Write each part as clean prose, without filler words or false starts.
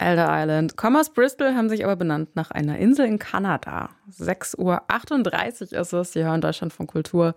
Elder Island. Kommen aus Bristol, haben sich aber benannt nach einer Insel in Kanada. 6:38 Uhr ist es, hier hören Deutschland von Kultur.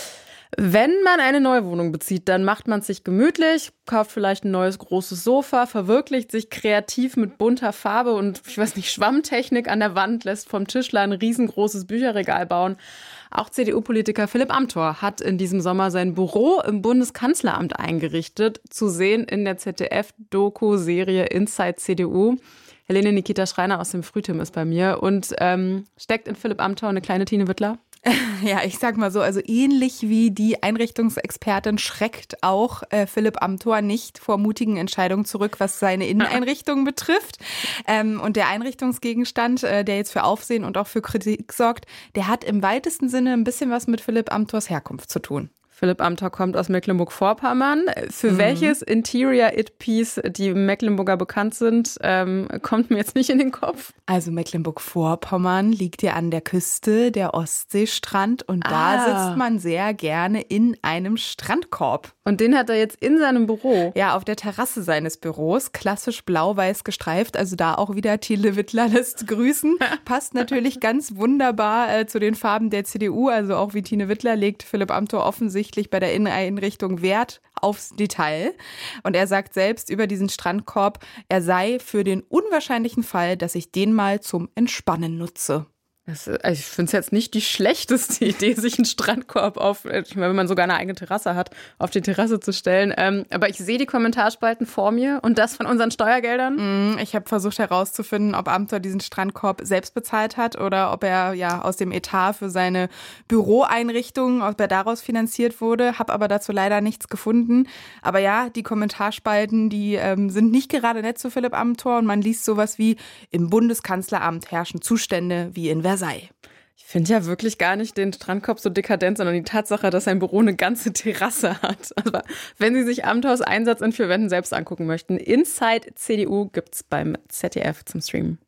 Wenn man eine neue Wohnung bezieht, dann macht man es sich gemütlich, kauft vielleicht ein neues großes Sofa, verwirklicht sich kreativ mit bunter Farbe und, ich weiß nicht, Schwammtechnik an der Wand, lässt vom Tischler ein riesengroßes Bücherregal bauen. Auch CDU-Politiker Philipp Amthor hat in diesem Sommer sein Büro im Bundeskanzleramt eingerichtet, zu sehen in der ZDF-Doku-Serie Inside CDU. Helene Nikita Schreiner aus dem Frühtim ist bei mir und steckt in Philipp Amthor eine kleine Tine Wittler? Ja, ich sag mal so, also ähnlich wie die Einrichtungsexpertin schreckt auch Philipp Amthor nicht vor mutigen Entscheidungen zurück, was seine Inneneinrichtung betrifft. Und der Einrichtungsgegenstand, der jetzt für Aufsehen und auch für Kritik sorgt, der hat im weitesten Sinne ein bisschen was mit Philipp Amthors Herkunft zu tun. Philipp Amthor kommt aus Mecklenburg-Vorpommern. Für welches Interior-It-Piece die Mecklenburger bekannt sind, kommt mir jetzt nicht in den Kopf. Also Mecklenburg-Vorpommern liegt ja an der Küste, der Ostseestrand. Und da sitzt man sehr gerne in einem Strandkorb. Und den hat er jetzt in seinem Büro? Ja, auf der Terrasse seines Büros. Klassisch blau-weiß gestreift. Also da auch wieder Tine Wittler lässt grüßen. Passt natürlich ganz wunderbar zu den Farben der CDU. Also auch wie Tine Wittler legt Philipp Amthor offensichtlich bei der Inneneinrichtung Wert aufs Detail. Und er sagt selbst über diesen Strandkorb, er sei für den unwahrscheinlichen Fall, dass ich den mal zum Entspannen nutze. Ich finde es jetzt nicht die schlechteste Idee, sich einen Strandkorb ich meine, wenn man sogar eine eigene Terrasse hat, auf die Terrasse zu stellen. Aber ich sehe die Kommentarspalten vor mir und das von unseren Steuergeldern. Ich habe versucht herauszufinden, ob Amthor diesen Strandkorb selbst bezahlt hat oder ob er ja aus dem Etat für seine Büroeinrichtung, ob er daraus finanziert wurde. Habe aber dazu leider nichts gefunden. Aber ja, die Kommentarspalten, die sind nicht gerade nett zu Philipp Amthor und man liest sowas wie: Im Bundeskanzleramt herrschen Zustände wie in Versailles. Ich finde ja wirklich gar nicht den Strandkorb so dekadent, sondern die Tatsache, dass sein Büro eine ganze Terrasse hat. Aber wenn Sie sich Amthors Einsatz in 4 Wänden selbst angucken möchten, Inside CDU gibt's beim ZDF zum Streamen.